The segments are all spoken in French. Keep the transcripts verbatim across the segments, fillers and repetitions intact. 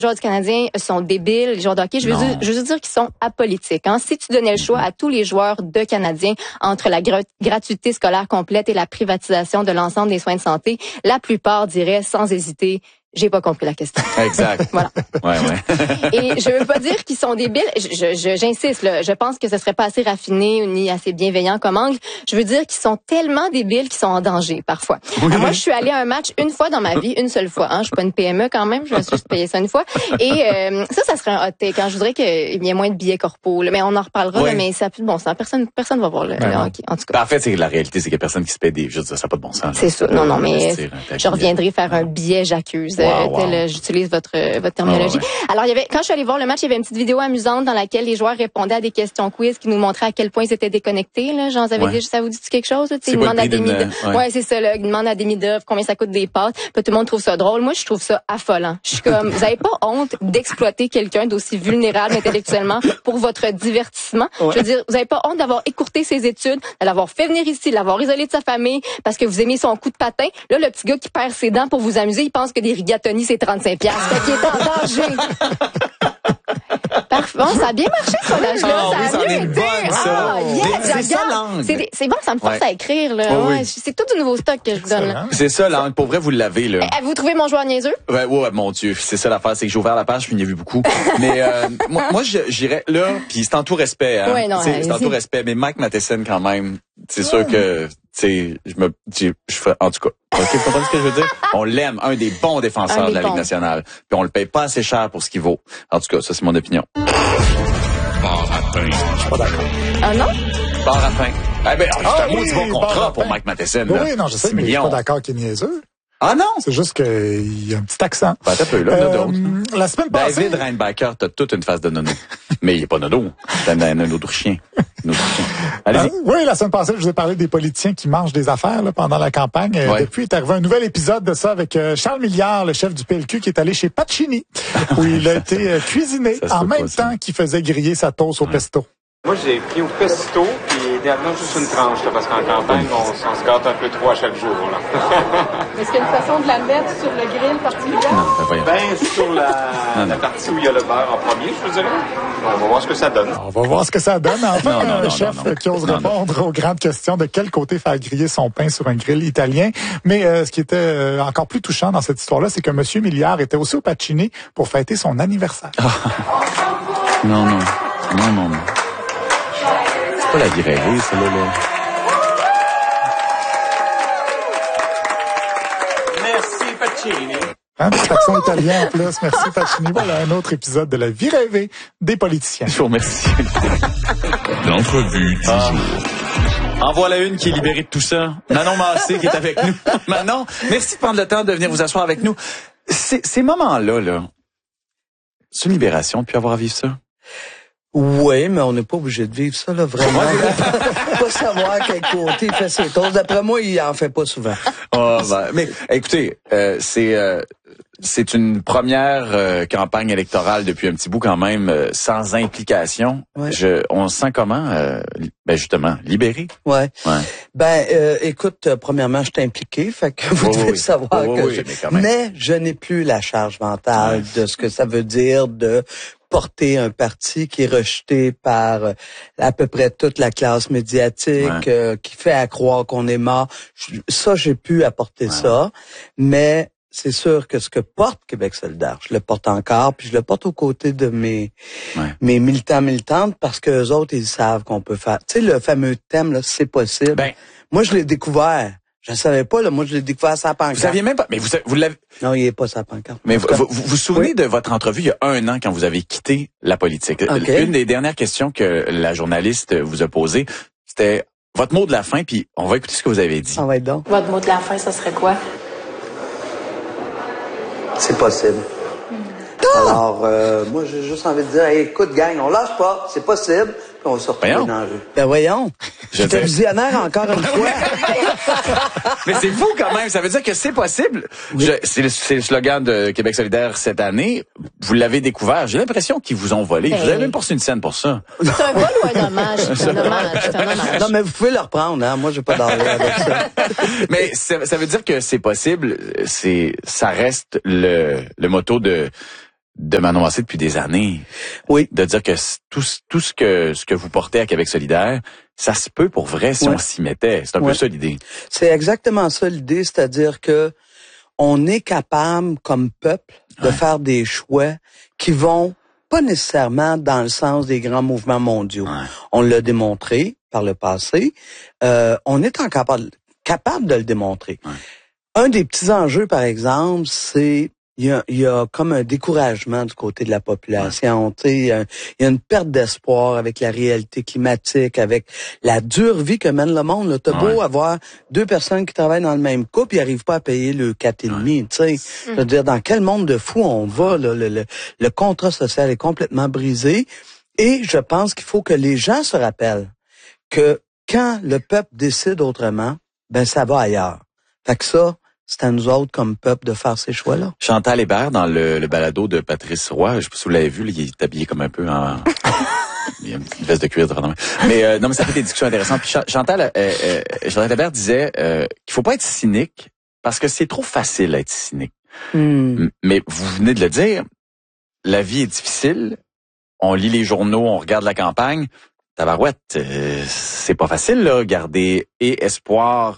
joueurs du Canadien sont débiles, les joueurs de hockey. Je veux dire, je veux dire qu'ils sont apolitiques. Hein. Si tu donnais le choix à tous les joueurs de Canadiens entre la gra- gratuité scolaire complète et la privatisation de l'ensemble des soins de santé, la plupart diraient sans hésiter, j'ai pas compris la question. Exact. Voilà. Ouais, ouais. Et je veux pas dire qu'ils sont débiles. Je, je, j'insiste, là. Je pense que ce serait pas assez raffiné ni assez bienveillant comme angle. Je veux dire qu'ils sont tellement débiles qu'ils sont en danger, parfois. Oui. Alors, moi, je suis allée à un match une fois dans ma vie, une seule fois. Hein. Je suis pas une P M E quand même. Je me suis juste payé ça une fois. Et, euh, ça, ça serait un hot take. Hein. Je voudrais qu'il y ait moins de billets corpaux. Mais on en reparlera, oui. là, mais ça a plus de bon sens. Personne, personne va voir le, ben le hockey, en tout cas. Ben, en fait, c'est que la réalité, c'est qu'il y a personne qui se paie des, je veux dire, ça n'a pas de bon sens. C'est ça. Non, non, mais je reviendrai faire un billet, j'accuse. Wow, wow. Tel, j'utilise votre votre terminologie. Oh, ouais. Alors il y avait quand je suis allée voir le match, il y avait une petite vidéo amusante dans laquelle les joueurs répondaient à des questions quiz qui nous montraient à quel point ils étaient déconnectés là. J'en avais ouais. dit, ça vous dit quelque chose là, ils demandent à des mid... ouais. ouais, c'est ça là, ils demandent à des mid-off combien ça coûte des pâtes. Puis tout le monde trouve ça drôle. Moi, je trouve ça affolant. Je suis comme vous avez pas honte d'exploiter quelqu'un d'aussi vulnérable intellectuellement pour votre divertissement. Ouais. Je veux dire, vous avez pas honte d'avoir écourté ses études, de l'avoir fait venir ici, de l'avoir isolé de sa famille parce que vous aimez son coup de patin. Là, le petit gars qui perd ses dents pour vous amuser, il pense que des rigatoni c'est trente-cinq piastres. Fait qu'il est en danger. Parfait. Bon, ça a bien marché, ce sondage-là. Oh, ça oui, a ça mieux est été. bonne, ça. Oh, yes, c'est ça, l'angle. C'est, c'est bon, ça me force ouais. à écrire, là. Oh, oui. ouais, c'est tout du nouveau stock que je vous donne, là. C'est ça, l'angle. Pour vrai, vous l'avez, là. Eh, avez-vous trouvé mon joueur niaiseux? Ouais, ouais, mon Dieu. C'est ça l'affaire, c'est que j'ai ouvert la page, puis il y en a vu beaucoup. Mais, euh, moi, moi, j'irais là, puis c'est en tout respect, hein. Ouais, non, c'est, c'est en tout respect. Mais Mike Matheson, quand même, c'est sûr que, tu sais, je me, je fais, en tout cas. OK, vous comprenez ce que je veux dire? On l'aime, un des bons défenseurs de la Ligue nationale. Puis on le paye pas assez cher pour ce qu'il vaut. En tout cas, ça, c'est mon opinion. Bar à pain. Je suis pas d'accord. Ah non? Bar à pain. Eh ben, c'est ah, un oui, bon contrat pour Mike Matheson. Oui, oui, non, je sais, mais je suis pas d'accord qu'il est niaiseux. Ah non? C'est juste qu'il y a un petit accent. Ben, t'as peu, là, euh, d'autres. La semaine passée. David Reinbacker, t'as toute une face de nono. Mais il est pas nono. C'est un, un autre chien. Un autre chien. Allez-y. Euh, oui, la semaine passée, je vous ai parlé des politiciens qui mangent des affaires là, pendant la campagne. Ouais. Depuis, est arrivé un nouvel épisode de ça avec euh, Charles Milliard, le chef du P L Q, qui est allé chez Pacini, où il a été euh, cuisiné en même pas, temps qu'il faisait griller sa toast au ouais. pesto. Moi, j'ai pris au pesto, puis idéalement juste une tranche, là, parce qu'en campagne, on, on se gâte un peu trop à chaque jour. Là. Est-ce qu'il y a une façon de la mettre sur le grill particulière? Non, ben, sur la, non, non. la partie où il y a le beurre en premier, je vous dirais. On va voir ce que ça donne. On va voir ce que ça donne. Enfin, non, non, le non, chef non, non. qui ose non, répondre non. aux grandes questions de quel côté faire griller son pain sur un grill italien. Mais euh, ce qui était euh, encore plus touchant dans cette histoire-là, c'est que M. Milliard était aussi au Pacini pour fêter son anniversaire. non, non, non, non, non. C'est pas la vie rêvée, celle-là, là. Merci, Pacini. Hein, petit accent italien en plus. Merci, Pacini. Voilà un autre épisode de la vie rêvée des politiciens. Je vous remercie. L'entrevue du ah. jour. En voilà une qui est libérée de tout ça. Manon Massé qui est avec nous. Manon, merci de prendre le temps de venir vous asseoir avec nous. Ces, ces moments-là, là, c'est une libération de plus avoir à vivre ça? Oui, mais on n'est pas obligé de vivre ça, là, vraiment. Pas savoir quel côté il fait ses toasts. D'après moi, il en fait pas souvent. Oh, ben, mais écoutez, euh, c'est euh, c'est une première euh, campagne électorale depuis un petit bout quand même, euh, sans implication. Ouais. Je, on se sent comment, euh, ben justement, libéré? Ouais. ouais. Ben, euh, écoute, euh, premièrement, je t'ai impliqué, fait que vous oh, devez oui. savoir oh, que oui, je... mais, quand même. mais je n'ai plus la charge mentale ouais. de ce que ça veut dire de porter un parti qui est rejeté par euh, à peu près toute la classe médiatique, ouais. euh, qui fait à croire qu'on est mort. Je, ça, j'ai pu apporter ouais. ça, mais c'est sûr que ce que porte Québec solidaire, je le porte encore, puis je le porte aux côtés de mes ouais. mes militants militantes parce que eux autres, ils savent qu'on peut faire. Tu sais, le fameux thème, là, c'est possible. Ben, moi, je l'ai découvert. Je ne savais pas, là. Moi, je l'ai découvert à sa pancarte. Vous saviez même pas, mais vous, vous l'avez... Non, il est pas sa pancarte. Mais vous vous, vous vous souvenez oui. de votre entrevue il y a un an quand vous avez quitté la politique. Okay. Une des dernières questions que la journaliste vous a posées, c'était votre mot de la fin, puis on va écouter ce que vous avez dit. Ah ouais, donc. Votre mot de la fin, ça serait quoi? C'est possible. Hmm. Alors, euh, moi, j'ai juste envie de dire, hey, écoute, gang, on lâche pas, c'est possible. On va se retrouver dans la rue. Ben voyons. J'étais visionnaire encore une fois. Mais c'est fou quand même. Ça veut dire que c'est possible. Oui. Je, c'est, le, c'est le slogan de Québec solidaire cette année. Vous l'avez découvert. J'ai l'impression qu'ils vous ont volé. Hey. Vous avez même pas reçu une scène pour ça. C'est un vol ou un hommage? C'est un hommage. C'est un hommage. Non, mais vous pouvez le reprendre. Hein? Moi, j'ai pas d'envie avec ça. Mais ça, ça veut dire que c'est possible. C'est, ça reste le, le motto de de Manon Massé depuis des années. Oui. De dire que tout, tout ce que ce que vous portez à Québec solidaire, ça se peut pour vrai si oui. on s'y mettait. C'est un oui. peu ça l'idée. C'est exactement ça l'idée, c'est-à-dire que on est capable, comme peuple, de ouais. faire des choix qui vont pas nécessairement dans le sens des grands mouvements mondiaux. Ouais. On l'a démontré par le passé. Euh, on est encore capable, capable de le démontrer. Ouais. Un des petits enjeux, par exemple, c'est il y a, il y a comme un découragement du côté de la population. Ouais. Tu sais, il y a, il y a une perte d'espoir avec la réalité climatique, avec la dure vie que mène le monde. T'as ouais. beau avoir deux personnes qui travaillent dans le même couple, ils n'arrivent pas à payer le quatre et demi. Tu sais, je veux dire, dans quel monde de fou on va là, le, le, le contrat social est complètement brisé. Et je pense qu'il faut que les gens se rappellent que quand le peuple décide autrement, ben ça va ailleurs. Fait que ça, c'est à nous autres, comme peuple, de faire ces choix-là. Chantal Hébert, dans le, le balado de Patrice Roy, je sais pas si vous l'avez vu, là, il est habillé comme un peu en... il a une petite veste de cuir. Mais euh, non, mais ça fait des discussions intéressantes. Puis Chantal, euh, euh, Chantal Hébert disait euh, qu'il faut pas être cynique parce que c'est trop facile d'être cynique. Mm. Mais vous venez de le dire, la vie est difficile. On lit les journaux, on regarde la campagne. Tabarouette, euh, c'est pas facile, là, garder et espoir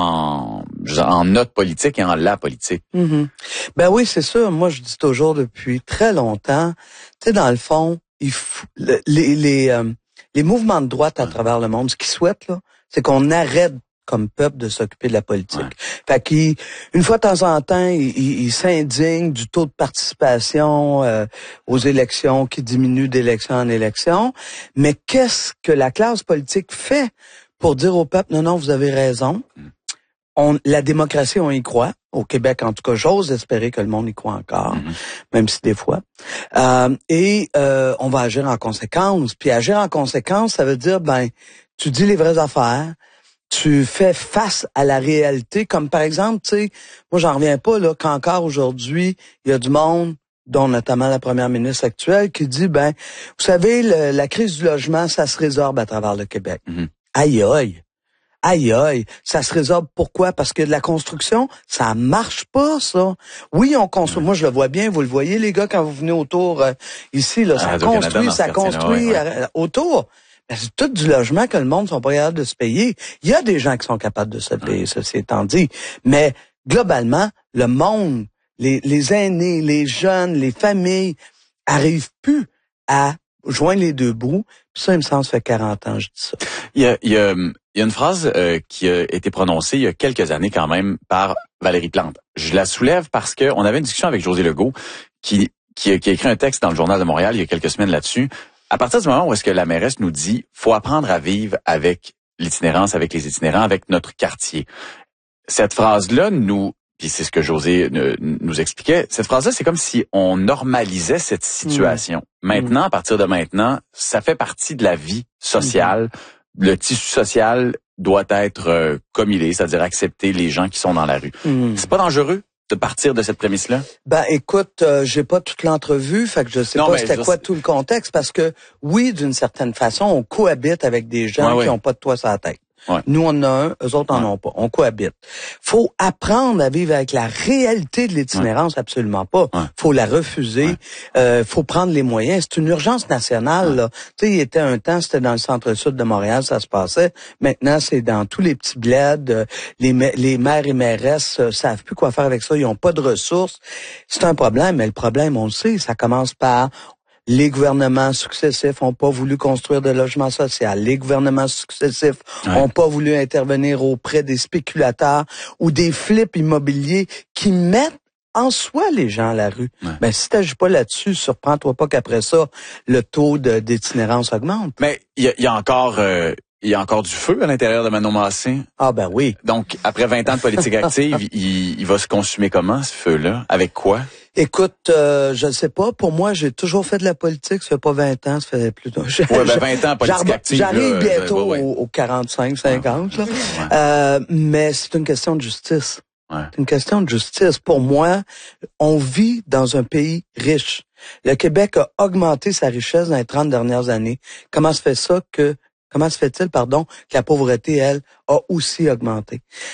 en, en notre politique et en la politique. Mm-hmm. Ben oui, c'est sûr. Moi, je dis toujours depuis très longtemps, tu sais, dans le fond, il faut, les les euh, les mouvements de droite à ouais. travers le monde, ce qu'ils souhaitent, là, c'est qu'on arrête comme peuple de s'occuper de la politique. Ouais. Fait qu'ils, une fois de temps en temps, ils, ils s'indignent du taux de participation euh, aux élections qui diminue d'élection en élection. Mais qu'est-ce que la classe politique fait pour dire au peuple, non, non, vous avez raison. Mm. On, la démocratie, on y croit. Au Québec, en tout cas, j'ose espérer que le monde y croit encore, mm-hmm. même si des fois. Euh, et euh, on va agir en conséquence. Puis agir en conséquence, ça veut dire, ben, tu dis les vraies affaires. Tu fais face à la réalité, comme par exemple, tu sais, moi j'en reviens pas là qu'encore aujourd'hui, il y a du monde, dont notamment la première ministre actuelle, qui dit, ben, vous savez, le, la crise du logement, ça se résorbe à travers le Québec. Mm-hmm. Aïe aïe, aïe aïe, ça se résorbe pourquoi? Parce que de la construction, ça marche pas, ça. Oui, on construit, moi je le vois bien, vous le voyez les gars quand vous venez autour euh, ici, là, ça construit, Canada, ça construit ouais, ouais. autour. Ben, c'est tout du logement que le monde sont pas capables de se payer. Il y a des gens qui sont capables de se payer, ceci étant dit. Mais globalement, le monde, les, les aînés, les jeunes, les familles arrivent plus à joindre les deux bouts. Puis ça, il me semble, ça fait quarante ans, je dis ça. Il y a, il y a, il y a une phrase euh, qui a été prononcée il y a quelques années quand même par Valérie Plante. Je la soulève parce que on avait une discussion avec José Legault qui, qui, qui a écrit un texte dans le Journal de Montréal il y a quelques semaines là-dessus. À partir du moment où est-ce que la mairesse nous dit faut apprendre à vivre avec l'itinérance, avec les itinérants, avec notre quartier. Cette phrase-là nous, puis c'est ce que José euh, nous expliquait, cette phrase-là, c'est comme si on normalisait cette situation. Mmh. Maintenant, à partir de maintenant, ça fait partie de la vie sociale. Mmh. Le tissu social doit être euh, comme il est, c'est-à-dire accepter les gens qui sont dans la rue. Mmh. C'est pas dangereux de partir de cette prémisse-là? Ben, écoute, euh, j'ai pas toute l'entrevue, fait que je sais non, pas c'était quoi sais... tout le contexte, parce que, oui, d'une certaine façon, on cohabite avec des gens ouais, qui ouais. ont pas de toit sur la tête. Ouais. Nous, on en a un, eux autres en ouais. ont pas. On cohabite. Faut apprendre à vivre avec la réalité de l'itinérance, ouais. absolument pas. Ouais. Faut la refuser. Ouais. Euh, faut prendre les moyens. C'est une urgence nationale, ouais. là. Tu sais, il y était un temps, c'était dans le centre-sud de Montréal, ça se passait. Maintenant, c'est dans tous les petits bleds. Les, les maires et mairesses euh, savent plus quoi faire avec ça. Ils ont pas de ressources. C'est un problème, mais le problème, on le sait, ça commence par les gouvernements successifs ont pas voulu construire de logement social. Les gouvernements successifs ouais. ont pas voulu intervenir auprès des spéculateurs ou des flips immobiliers qui mettent en soi les gens à la rue. Ouais. Ben, si t'agis pas là-dessus, surprends-toi pas qu'après ça, le taux de, d'itinérance augmente. Mais il y, y a encore... Euh... Il y a encore du feu à l'intérieur de Manon Massé. Ah ben oui. Donc, après vingt ans de politique active, il, il va se consumer comment, ce feu-là? Avec quoi? Écoute, euh, je ne sais pas. Pour moi, j'ai toujours fait de la politique. Ça fait pas vingt ans, ça fait plus de... Ouais, ben vingt ans en politique active. J'arrive là, bientôt ouais, ouais. aux quarante-cinq, cinquante. Là. Ouais. Euh, mais c'est une question de justice. Ouais. C'est une question de justice. Pour moi, on vit dans un pays riche. Le Québec a augmenté sa richesse dans les trente dernières années. Comment se fait ça que... Comment se fait-il, pardon, que la pauvreté, elle, a aussi augmenté? Fait que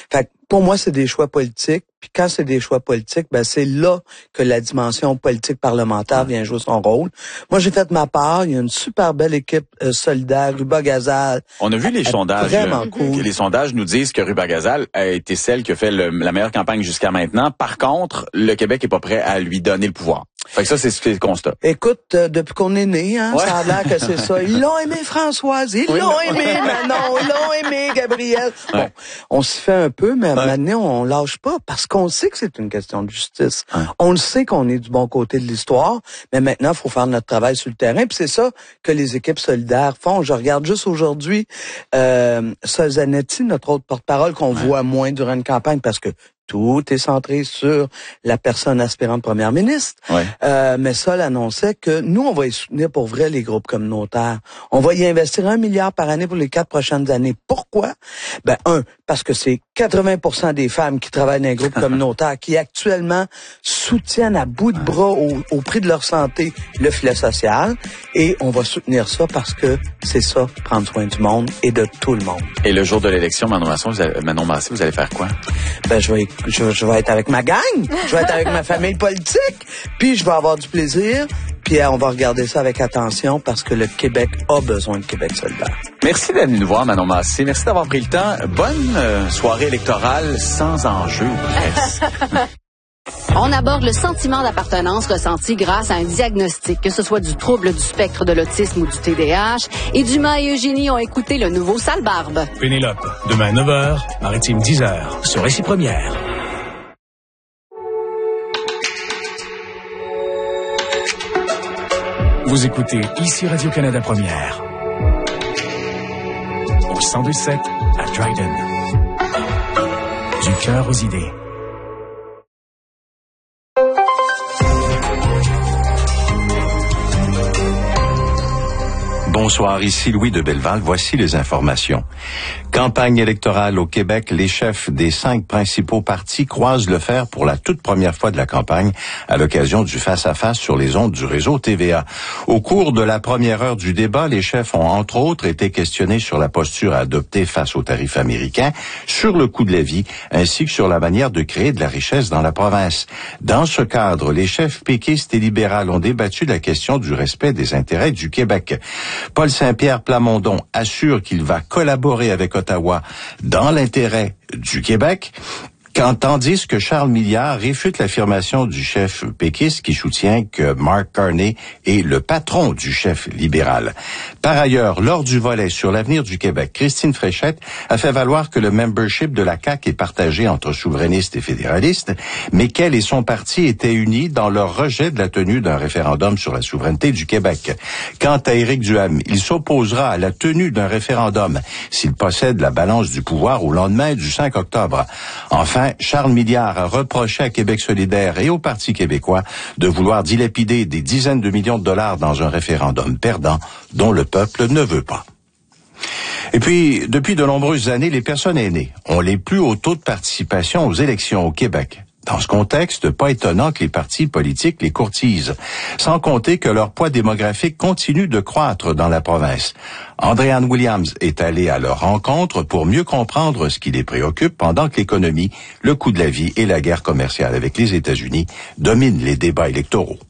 pour moi, c'est des choix politiques. Puis quand c'est des choix politiques, ben c'est là que la dimension politique parlementaire vient jouer son rôle. Moi, j'ai fait ma part. Il y a une super belle équipe euh, solidaire. Rubagazal. On a vu les sondages. Vraiment là, cool. Les sondages nous disent que Rubagazal a été celle qui a fait le, la meilleure campagne jusqu'à maintenant. Par contre, le Québec est pas prêt à lui donner le pouvoir. Fait que ça, c'est ce que le constat. Écoute, euh, depuis qu'on est né, hein, ouais. ça a l'air que c'est ça. Ils l'ont aimé Françoise, ils oui, l'ont non. aimé Manon, ils l'ont aimé Gabriel. Bon, ouais. on s'y fait un peu, mais ouais. maintenant, on lâche pas parce qu'on sait que c'est une question de justice. Ouais. On le sait qu'on est du bon côté de l'histoire, mais maintenant, il faut faire notre travail sur le terrain. Puis c'est ça que les équipes solidaires font. Je regarde juste aujourd'hui euh, Sol Zanetti, notre autre porte-parole, qu'on ouais. voit moins durant une campagne parce que tout est centré sur la personne aspirante première ministre. Ouais. Euh, mais Sol annonçait que nous, on va y soutenir pour vrai les groupes communautaires. On va y investir un milliard par année pour les quatre prochaines années. Pourquoi? Ben, un, parce que c'est quatre-vingts pour cent des femmes qui travaillent dans les groupes communautaires qui actuellement soutiennent à bout de bras au, au prix de leur santé le filet social. Et on va soutenir ça parce que c'est ça, prendre soin du monde et de tout le monde. Et le jour de l'élection, Manon Massé, vous allez, Manon Massé, vous allez faire quoi? Ben, je vais Je, je vais être avec ma gang, je vais être avec ma famille politique, puis je vais avoir du plaisir, puis on va regarder ça avec attention parce que le Québec a besoin de Québec solidaire. Merci d'être venu nous voir, Manon Massé. Merci d'avoir pris le temps. Bonne euh, soirée électorale sans enjeu. On aborde le sentiment d'appartenance ressenti grâce à un diagnostic, que ce soit du trouble du spectre de l'autisme ou du T D A H. Et Dumas et Eugénie ont écouté le nouveau Sale Barbe. Pénélope, demain neuf heures, Maritime dix heures, sur Récit Première. Vous écoutez ici Radio-Canada Première. Au cent deux sept à Dryden. Du cœur aux idées. Bonsoir, ici Louis de Belleval. Voici les informations. Campagne électorale au Québec, les chefs des cinq principaux partis croisent le fer pour la toute première fois de la campagne à l'occasion du face-à-face sur les ondes du réseau T V A. Au cours de la première heure du débat, les chefs ont entre autres été questionnés sur la posture à adopter face aux tarifs américains, sur le coût de la vie, ainsi que sur la manière de créer de la richesse dans la province. Dans ce cadre, les chefs péquistes et libérales ont débattu de la question du respect des intérêts du Québec. Paul Saint-Pierre Plamondon assure qu'il va collaborer avec Ottawa dans l'intérêt du Québec, quand tandis que Charles Milliard réfute l'affirmation du chef péquiste qui soutient que Mark Carney est le patron du chef libéral. Par ailleurs, lors du volet sur l'avenir du Québec, Christine Fréchette a fait valoir que le membership de la C A Q est partagé entre souverainistes et fédéralistes, mais qu'elle et son parti étaient unis dans leur rejet de la tenue d'un référendum sur la souveraineté du Québec. Quant à Éric Duhaime, il s'opposera à la tenue d'un référendum s'il possède la balance du pouvoir au lendemain du cinq octobre. Enfin, Charles Milliard a reproché à Québec solidaire et au Parti québécois de vouloir dilapider des dizaines de millions de dollars dans un référendum perdant dont le peuple ne veut pas. Et puis, depuis de nombreuses années, les personnes aînées ont les plus hauts taux de participation aux élections au Québec. Dans ce contexte, pas étonnant que les partis politiques les courtisent, sans compter que leur poids démographique continue de croître dans la province. Andréanne Williams est allée à leur rencontre pour mieux comprendre ce qui les préoccupe pendant que l'économie, le coût de la vie et la guerre commerciale avec les États-Unis dominent les débats électoraux.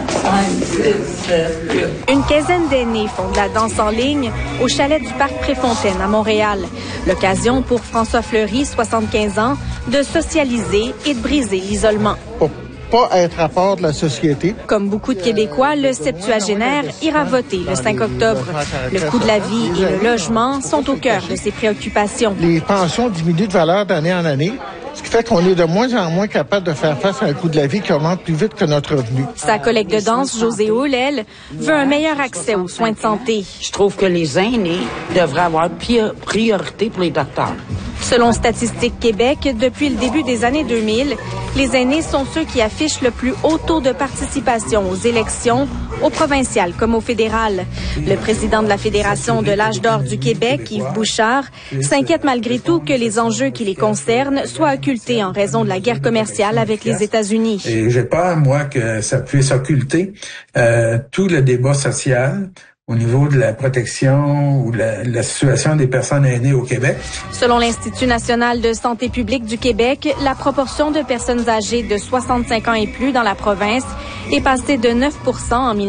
Une quinzaine d'aînés font de la danse en ligne au chalet du Parc Préfontaine à Montréal. L'occasion pour François Fleury, soixante-quinze ans, de socialiser et de briser l'isolement. Pour pas être à part de la société. Comme beaucoup de Québécois, le septuagénaire ira voter le cinq octobre. Le coût de la vie et le logement sont au cœur de ses préoccupations. Les pensions diminuent de valeur d'année en année. Ce qui fait qu'on est de moins en moins capable de faire face à un coût de la vie qui augmente plus vite que notre revenu. Sa collègue de danse, Josée Hull, elle, veut un meilleur accès aux soins de santé. Je trouve que les aînés devraient avoir priorité pour les docteurs. Selon Statistique Québec, depuis le début des années deux mille, les aînés sont ceux qui affichent le plus haut taux de participation aux élections, au provincial comme au fédéral. Le président de la Fédération de l'âge d'or du Québec, Yves Bouchard, s'inquiète malgré tout que les enjeux qui les concernent soient occultés en raison de la guerre commerciale avec les États-Unis. Et j'ai peur, moi, que ça puisse occulter euh, tout le débat social au niveau de la protection ou la, la situation des personnes aînées au Québec. Selon l'Institut national de santé publique du Québec, la proportion de personnes âgées de soixante-cinq ans et plus dans la province est passée de neuf pour cent en